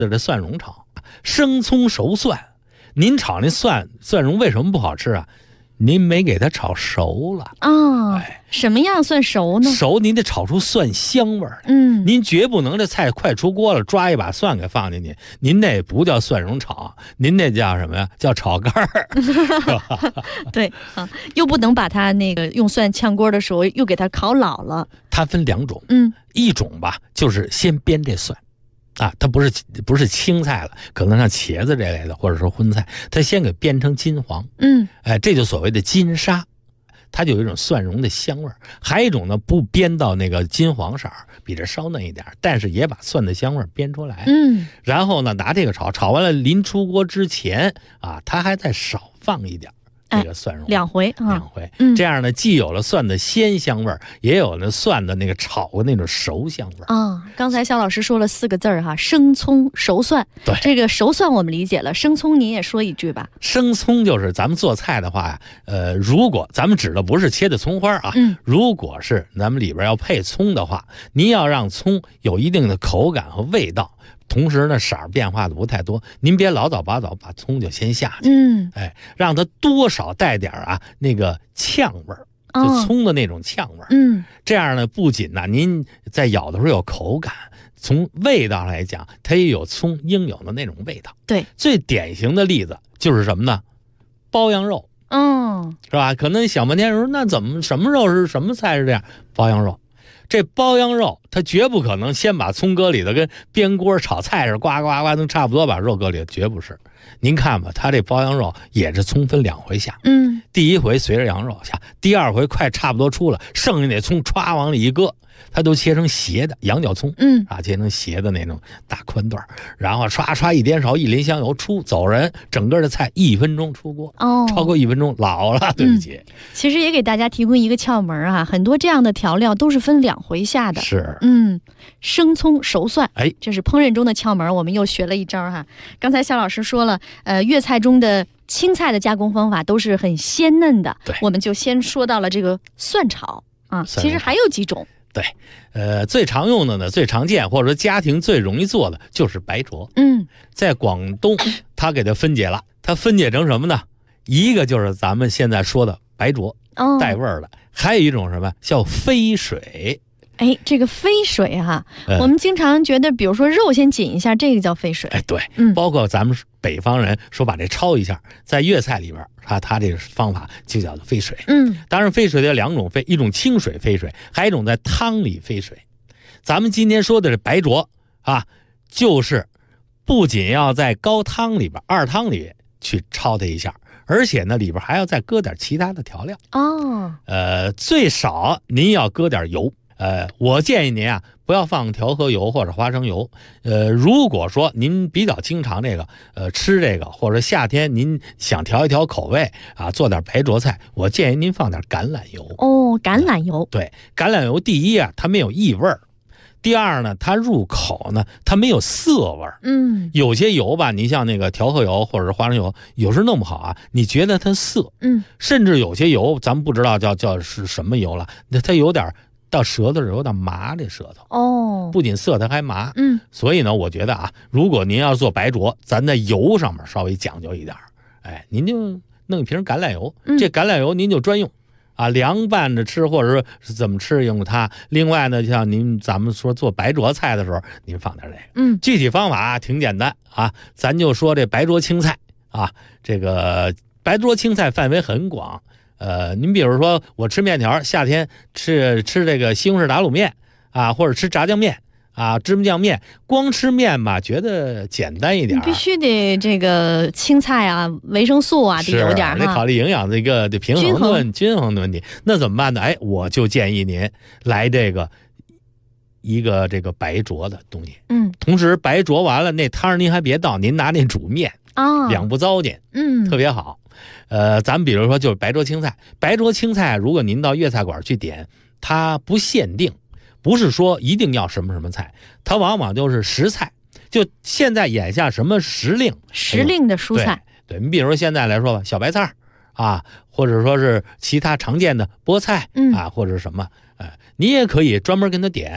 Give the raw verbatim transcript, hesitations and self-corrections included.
这蒜蓉炒，生葱熟蒜，您炒那蒜蒜蓉为什么不好吃啊？您没给它炒熟了啊、哦哎！什么样算熟呢？ 熟，您得炒出蒜香味儿。 嗯， 您绝不能这菜快出锅了，抓一把蒜给放进去，您那不叫蒜蓉炒，您那叫什么呀？叫炒肝儿。 对啊，又不能把它那个用蒜炝锅的时候又给它烤老了。 它分两种， 嗯， 一种吧就是先煸这蒜。啊，它不是不是青菜了，可能像茄子这类的，或者说荤菜，它先给煸成金黄， 嗯， 哎，这就所谓的金沙，它就有一种蒜蓉的香味儿。还有一种呢，不煸到那个金黄色，比这稍嫩一点，但是也把蒜的香味儿煸出来， 嗯， 然后呢，拿这个炒，炒完了临出锅之前啊，它还再少放一点。这个蒜蓉、 哎、两回啊， 两回、 嗯， 这样呢，既有了蒜的鲜香味儿，也有了蒜的那个炒的那种熟香味儿啊。刚才肖老师说了四个字儿哈，生葱熟蒜。 对， 这个熟蒜我们理解了，生葱您也说一句吧。 生葱就是咱们做菜的话呀，呃，如果咱们指的不是切的葱花啊， 嗯， 如果是咱们里边要配葱的话，您要让葱有一定的口感和味道。同时呢，色儿变化的不太多，您别老早八早把葱就先下去， 嗯， 哎，让它多少带点啊那个呛味儿，就葱的那种呛味儿， 嗯， 这样呢，不仅呢您在咬的时候有口感，从味道来讲，它也有葱应有的那种味道。 对， 最典型的例子就是什么呢？包羊肉， 嗯， 是吧？可能想半天说，那怎么什么肉是什么菜是这样？包羊肉。这包羊肉，它绝不可能先把葱搁里头，跟煸锅炒菜似的，呱呱呱能差不多把肉搁里头，绝不是。您看吧，它这包羊肉也是葱分两回下， 嗯， 第一回随着羊肉下，第二回快差不多出了，剩下那葱歘往里一搁，它都切成斜的羊角葱， 嗯啊，切成斜的那种大宽段，然后唰唰一颠勺，一淋香油出走人，整个的菜一分钟出锅， 哦， 超过一分钟老了，对不起。 嗯、其实也给大家提供一个窍门啊，很多这样的调料都是分两回下的， 是， 嗯，生葱熟蒜， 哎， 这是烹饪中的窍门，我们又学了一招哈。刚才肖老师说了，呃，粤菜中的青菜的加工方法都是很鲜嫩的， 对， 我们就先说到了这个蒜炒啊，其实还有几种。 对，呃，最常用的呢，最常见或者说家庭最容易做的就是白灼。 嗯， 在广东，它给它分解了，它分解成什么呢？一个就是咱们现在说的白灼， 哦， 带味儿的；还有一种什么叫飞水。 哎，这个飞水哈、啊嗯， 我们经常觉得，比如说肉先紧一下，这个叫飞水。 哎，对， 嗯， 包括咱们北方人说把这焯一下，在粤菜里边，他他这个方法就叫做飞水。 嗯， 当然飞水有两种飞，一种清水飞水，还有一种在汤里飞水。咱们今天说的是白灼啊，就是不仅要在高汤里边、二汤里去焯它一下，而且呢里边还要再搁点其他的调料。 哦， 呃，最少您要搁点油。呃，我建议您啊，不要放调和油或者花生油。呃，如果说您比较经常这个呃吃这个，或者夏天您想调一调口味啊，做点白灼菜，我建议您放点橄榄油。 哦，橄榄油。 对，橄榄油第一啊，它没有异味儿；第二呢，它入口呢，它没有涩味儿。 嗯， 有些油吧，你像那个调和油或者是花生油，有时弄不好啊，你觉得它涩。 嗯， 甚至有些油，咱们不知道叫叫是什么油了，那它有点。到舌头有点麻，这舌头哦， 不仅涩，它还麻。 嗯， 所以呢，我觉得啊，如果您要做白灼，咱在油上面稍微讲究一点，哎，您就弄一瓶橄榄油， 嗯、 这橄榄油您就专用啊，凉拌着吃，或者说是怎么吃用它。另外呢，像您咱们说做白灼菜的时候，您放点这个。 嗯， 具体方法挺简单啊，咱就说这白灼青菜啊，这个白灼青菜范围很广。呃，您比如说我吃面条，夏天吃吃这个西红柿打卤面啊，或者吃炸酱面啊，芝麻酱面，光吃面吧，觉得简单一点。 你必须得这个青菜啊，维生素啊，得有点哈。 得考虑营养的一个的平衡的问均衡的问题。那怎么办呢？哎，我就建议您来这个一个这个白灼的东西。 嗯， 同时白灼完了，那汤您还别倒，您拿那煮面啊， 两不糟践， 嗯， 特别好。呃，咱们比如说就是白灼青菜，白灼青菜，如果您到粤菜馆去点，它不限定，不是说一定要什么什么菜，它往往就是时菜。就现在眼下什么时令， 时令的蔬菜， 对，你比如说现在来说吧，小白菜啊，或者说是其他常见的菠菜、 嗯、 啊，或者什么，呃，你也可以专门跟他点。